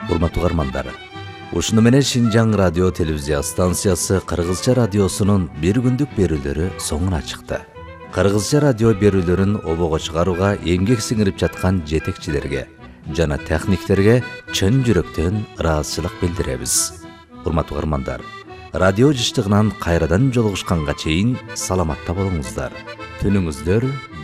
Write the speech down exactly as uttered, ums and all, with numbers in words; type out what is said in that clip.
Урматтуу угармандар, ушуну менен Шинжаң радио телевизия станциясы Кыргызча радиосунун бир күндүк берүүлөрү соңуна чыкты. Кыргызча радио берүүлөрүн обого чыгарууга эмгек сиңирип жаткан жетекчилерге жана техниктерге чын жүрөктөн ыраазычылык билдиребиз. Урматтуу угармандар, радио жыштыгынан кайрадан жолугушканга чейин саламатта болуңуздар. Түнүңүздөр